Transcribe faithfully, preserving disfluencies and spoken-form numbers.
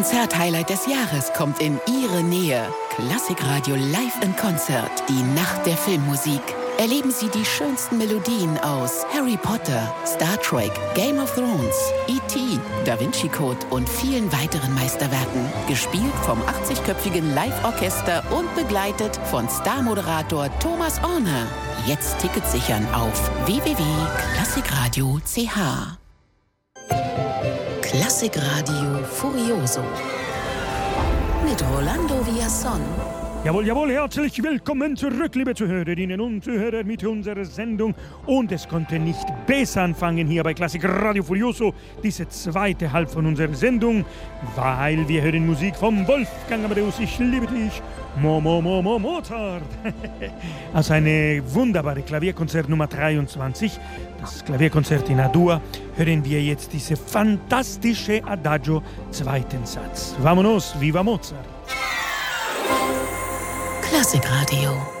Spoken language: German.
Konzert-Highlight des Jahres kommt in Ihre Nähe. Klassikradio Live in Konzert, die Nacht der Filmmusik. Erleben Sie die schönsten Melodien aus Harry Potter, Star Trek, Game of Thrones, E T, Da Vinci Code und vielen weiteren Meisterwerken. Gespielt vom achtzigköpfigen Live-Orchester und begleitet von Star-Moderator Thomas Orner. Jetzt Tickets sichern auf w w w punkt klassikradio punkt c h. Klassikradio Furioso mit Rolando Villazón. Jawohl, jawohl, herzlich willkommen zurück, liebe Zuhörerinnen und Zuhörer, mit unserer Sendung. Und es konnte nicht besser anfangen hier bei Klassikradio Furioso, diese zweite Halb von unserer Sendung, weil wir hören Musik vom Wolfgang Amadeus, ich liebe dich, Mo, Mo, Mo, Mo, Mozart. Also eine wunderbare Klavierkonzert Nummer dreiundzwanzig, das Klavierkonzert in A-Dur, hören wir jetzt diese fantastische Adagio, zweiten Satz. Vamonos, viva Mozart! Klassikradio.